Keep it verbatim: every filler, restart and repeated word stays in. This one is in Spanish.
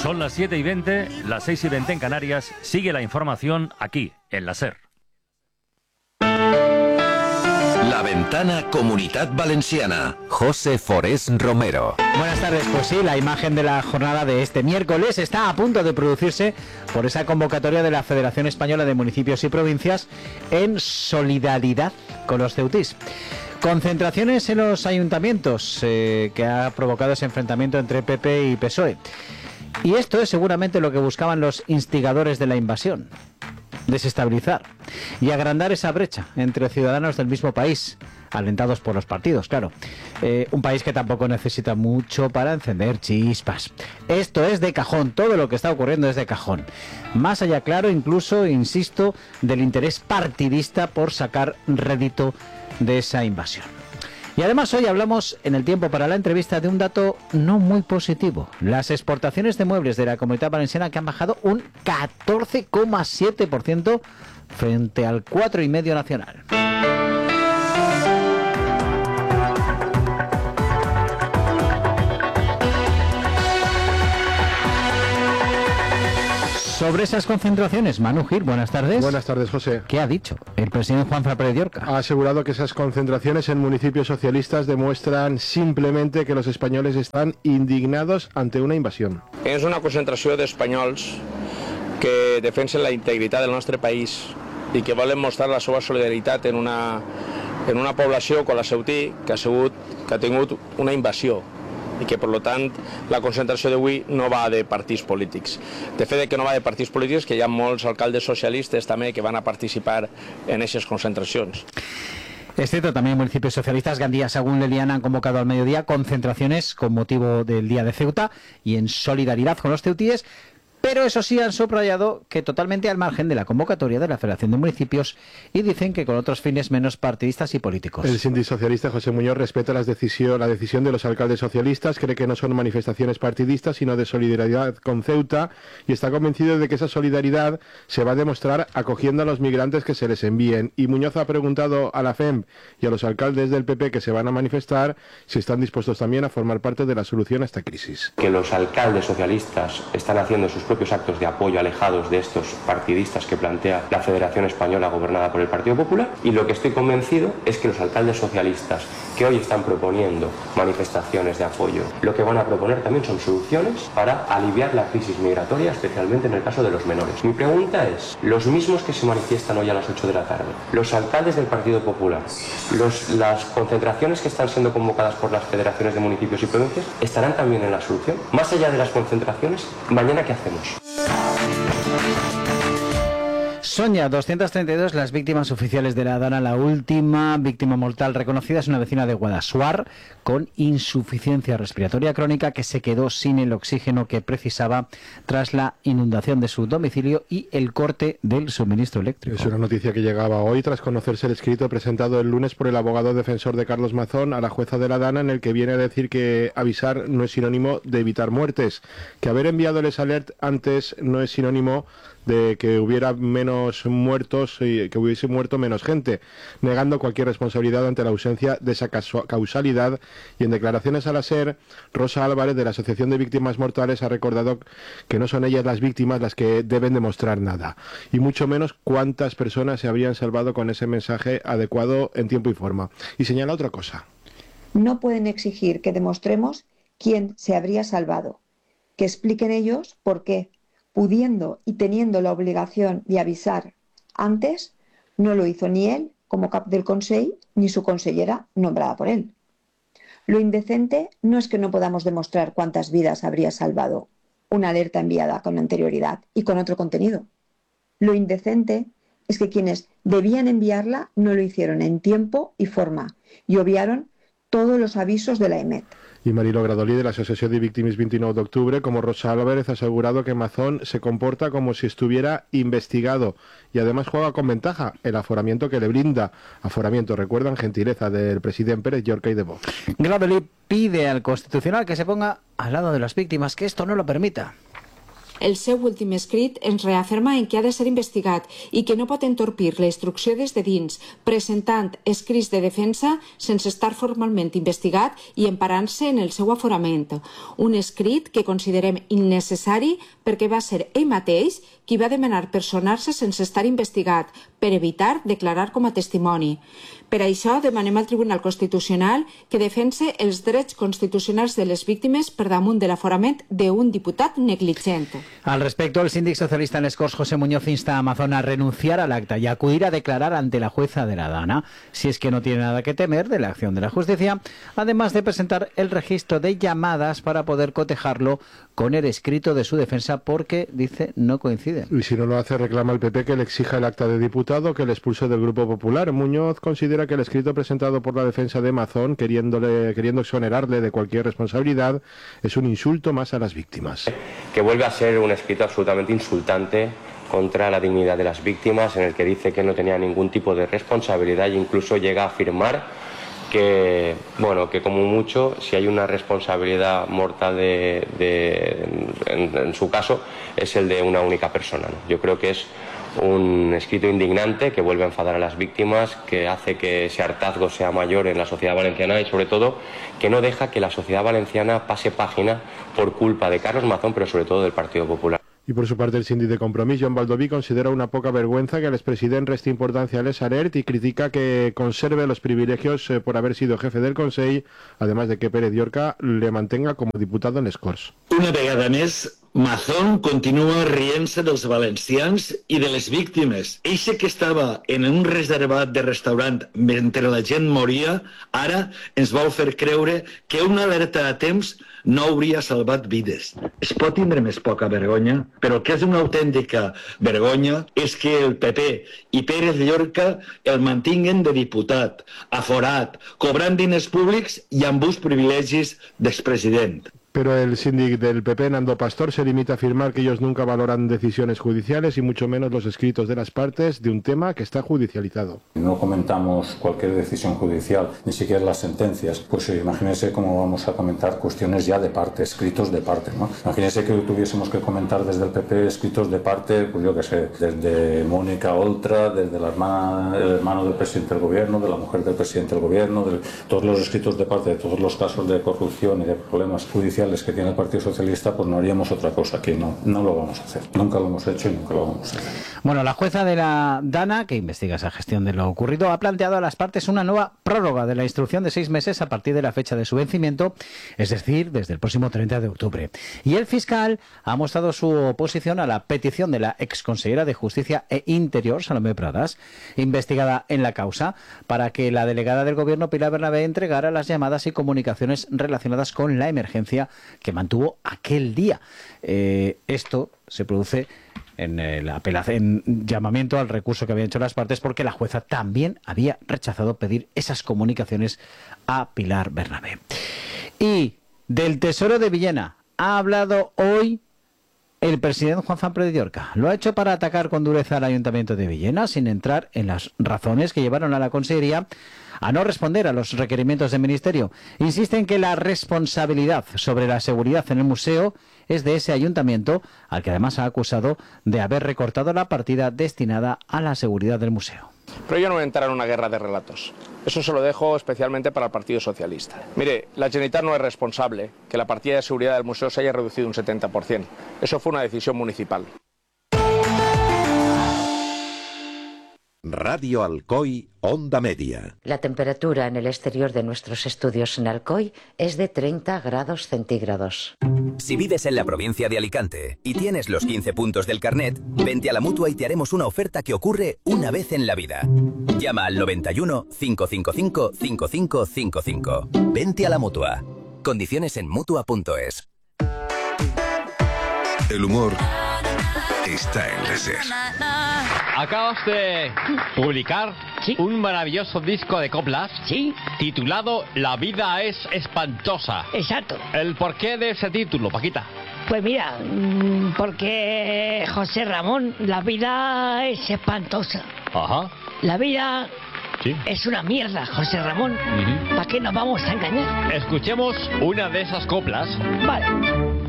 Son las siete y veinte, las seis y veinte en Canarias. Sigue la información aquí, en la SER. La Ventana Comunitat Valenciana. José Forés Romero. Buenas tardes. Pues sí, la imagen de la jornada de este miércoles está a punto de producirse por esa convocatoria de la Federación Española de Municipios y Provincias en solidaridad con los ceutís. Concentraciones en los ayuntamientos eh, que ha provocado ese enfrentamiento entre P P y P S O E. Y esto es seguramente lo que buscaban los instigadores de la invasión: desestabilizar y agrandar esa brecha entre ciudadanos del mismo país, alentados por los partidos, claro. Eh, un país que tampoco necesita mucho para encender chispas. Esto es de cajón, todo lo que está ocurriendo es de cajón. Más allá, claro, incluso, insisto, del interés partidista por sacar rédito de esa invasión. Y además hoy hablamos en el tiempo para la entrevista de un dato no muy positivo: las exportaciones de muebles de la Comunidad Valenciana, que han bajado un catorce coma siete por ciento frente al cuatro coma cinco por ciento nacional. Sobre esas concentraciones, Manu Gil, buenas tardes. Buenas tardes, José. ¿Qué ha dicho el presidente Juanfran Pérez de Orca? Ha asegurado que esas concentraciones en municipios socialistas demuestran simplemente que los españoles están indignados ante una invasión. És una concentració d'espanyols que defensen la integritat del nostre país i que volen mostrar la seva solidaritat en una, en una població com la Ceutí, que ha, sigut, que ha tingut una invasió, i que, per tant, la concentració d'avui no va de partits polítics. De fet, que no va de partits polítics, que hi ha molts alcaldes socialistes també que van a participar en aquestes concentracions. Es cierto, también municipios socialistas, Gandía, Sagún, Leliana, han convocado al mediodía concentraciones con motivo del Día de Ceuta y en solidaridad con los ceutíes. Pero eso sí, han subrayado que totalmente al margen de la convocatoria de la Federación de Municipios, y dicen que con otros fines menos partidistas y políticos. El síndic socialista José Muñoz respeta las decisión, la decisión de los alcaldes socialistas, cree que no son manifestaciones partidistas, sino de solidaridad con Ceuta, y está convencido de que esa solidaridad se va a demostrar acogiendo a los migrantes que se les envíen. Y Muñoz ha preguntado a la F E M y a los alcaldes del P P que se van a manifestar si están dispuestos también a formar parte de la solución a esta crisis. Que los alcaldes socialistas están haciendo sus propios actos de apoyo alejados de estos partidistas que plantea la Federación Española gobernada por el Partido Popular, y lo que estoy convencido es que los alcaldes socialistas que hoy están proponiendo manifestaciones de apoyo, lo que van a proponer también son soluciones para aliviar la crisis migratoria, especialmente en el caso de los menores. Mi pregunta es, los mismos que se manifiestan hoy a las ocho de la tarde, los alcaldes del Partido Popular, los, las concentraciones que están siendo convocadas por las federaciones de municipios y provincias, ¿estarán también en la solución? Más allá de las concentraciones, ¿mañana qué hacemos? Son ya doscientas treinta y dos las víctimas oficiales de la Dana. La última víctima mortal reconocida es una vecina de Guadassuar con insuficiencia respiratoria crónica que se quedó sin el oxígeno que precisaba tras la inundación de su domicilio y el corte del suministro eléctrico. Es una noticia que llegaba hoy tras conocerse el escrito presentado el lunes por el abogado defensor de Carlos Mazón a la jueza de la Dana, en el que viene a decir que avisar no es sinónimo de evitar muertes, que haber enviado el alert antes no es sinónimo de que hubiera menos muertos y que hubiese muerto menos gente, negando cualquier responsabilidad ante la ausencia de esa causalidad. Y en declaraciones a la SER, Rosa Álvarez, de la Asociación de Víctimas Mortales, ha recordado que no son ellas las víctimas las que deben demostrar nada, y mucho menos cuántas personas se habrían salvado con ese mensaje adecuado en tiempo y forma. Y señala otra cosa: no pueden exigir que demostremos quién se habría salvado, que expliquen ellos por qué, pudiendo y teniendo la obligación de avisar antes, no lo hizo ni él como cap del Consell ni su consellera nombrada por él. Lo indecente no es que no podamos demostrar cuántas vidas habría salvado una alerta enviada con anterioridad y con otro contenido. Lo indecente es que quienes debían enviarla no lo hicieron en tiempo y forma y obviaron todos los avisos de la E M E T. Y Marilo Gradolí, de la Asociación de Víctimas veintinueve de octubre, como Rosa Álvarez, ha asegurado que Mazón se comporta como si estuviera investigado y además juega con ventaja el aforamiento que le brinda. Aforamiento, recuerdan, gentileza del presidente Pérez Llorca y de Vox. Gradolí pide al Constitucional que se ponga al lado de las víctimas, que esto no lo permita. El seu últim escrit ens reafirma en què ha de ser investigat i que no pot entorpir la instrucció des de dins, presentant escrits de defensa sense estar formalment investigat i emparant-se en el seu aforament. Un escrit que considerem innecessari perquè va ser ell mateix qui va demanar personar-se sense estar investigat per evitar declarar com a testimoni. Per això demanem al Tribunal Constitucional que defense els drets constitucionals de les víctimes per damunt de l'aforament d'un diputat negligent. Al respecto, el síndic socialista en Les Corts, José Muñoz, insta a Amazon a renunciar al acta y acudir a declarar ante la jueza de la Dana, si es que no tiene nada que temer de la acción de la justicia, además de presentar el registro de llamadas para poder cotejarlo con el escrito de su defensa porque, dice, no coinciden. Y si no lo hace, reclama el P P que le exija el acta de diputado, que le expulse del Grupo Popular. Muñoz considera que el escrito presentado por la defensa de Amazon, queriéndole, queriendo exonerarle de cualquier responsabilidad, es un insulto más a las víctimas. Que vuelve a ser un escrito absolutamente insultante contra la dignidad de las víctimas, en el que dice que no tenía ningún tipo de responsabilidad e incluso llega a afirmar que, bueno, que como mucho, si hay una responsabilidad mortal de, de, en, en su caso, es el de una única persona, ¿no? Yo creo que es un escrito indignante que vuelve a enfadar a las víctimas, que hace que ese hartazgo sea mayor en la sociedad valenciana y sobre todo que no deja que la sociedad valenciana pase página por culpa de Carlos Mazón, pero sobre todo del Partido Popular. Y por su parte el síndic de Compromís, Joan Baldoví, considera una poca vergüenza que el expresidente reste importancia a Les Alert y critica que conserve los privilegios eh, por haber sido jefe del Consell, además de que Pérez Llorca le mantenga como diputado en Les Corts. Una vegada més, Mazón continua rient-se dels valencians i de les víctimes. Eixe que estava en un reservat de restaurant mentre la gent moria, ara ens vol fer creure que una alerta a temps no hauria salvat vides. Es pot tindre més poca vergonya, però el que és una autèntica vergonya és que el P P i Pérez Llorca el mantinguen de diputat, aforat, cobrant diners públics i amb uns privilegis d'expresident. Pero el síndic del P P, Nando Pastor, se limita a afirmar que ellos nunca valoran decisiones judiciales y mucho menos los escritos de las partes de un tema que está judicializado. No comentamos cualquier decisión judicial, ni siquiera las sentencias. Pues imagínense cómo vamos a comentar cuestiones ya de parte, escritos de parte, ¿no? Imagínense que tuviésemos que comentar desde el P P escritos de parte, pues yo qué sé, desde Mónica Oltra, desde la hermana, el hermano del presidente del gobierno, de la mujer del presidente del gobierno, de todos los escritos de parte de todos los casos de corrupción y de problemas judiciales que tiene el Partido Socialista, pues no haríamos otra cosa, que no, no lo vamos a hacer. Nunca lo hemos hecho y nunca lo vamos a hacer. Bueno, la jueza de la Dana, que investiga esa gestión de lo ocurrido, ha planteado a las partes una nueva prórroga de la instrucción de seis meses a partir de la fecha de su vencimiento, es decir, desde el próximo treinta de octubre. Y el fiscal ha mostrado su oposición a la petición de la exconsellera de Justicia e Interior, Salomé Pradas, investigada en la causa, para que la delegada del Gobierno, Pilar Bernabé, entregara las llamadas y comunicaciones relacionadas con la emergencia que mantuvo aquel día. Eh, esto se produce en el apelación, en llamamiento al recurso que habían hecho las partes, porque la jueza también había rechazado pedir esas comunicaciones a Pilar Bernabé. Y del Tesoro de Villena ha hablado hoy el presidente Juan Pérez Llorca. Lo ha hecho para atacar con dureza al Ayuntamiento de Villena, sin entrar en las razones que llevaron a la Consellería a no responder a los requerimientos del Ministerio. Insiste en que la responsabilidad sobre la seguridad en el museo es de ese ayuntamiento, al que además ha acusado de haber recortado la partida destinada a la seguridad del museo. Pero yo no voy a entrar en una guerra de relatos. Eso se lo dejo especialmente para el Partido Socialista. Mire, la Generalitat no es responsable que la partida de seguridad del museo se haya reducido un setenta por ciento. Eso fue una decisión municipal. Radio Alcoy, Onda Media. La temperatura en el exterior de nuestros estudios en Alcoy es de treinta grados centígrados. Si vives en la provincia de Alicante y tienes los quince puntos del carnet, vente a la Mutua y te haremos una oferta que ocurre una vez en la vida. Llama al noventa y uno, cinco cinco cinco, cinco cinco cinco cinco. Vente a la Mutua. Condiciones en Mutua punto es. El humor está en la SER. Acabas de publicar ¿Sí? un maravilloso disco de coplas ¿Sí? titulado La vida es espantosa. Exacto. ¿El porqué de ese título, Paquita? Pues mira, porque José Ramón, la vida es espantosa. Ajá. La vida ¿Sí? es una mierda, José Ramón. Uh-huh. ¿Para qué nos vamos a engañar? Escuchemos una de esas coplas. Vale.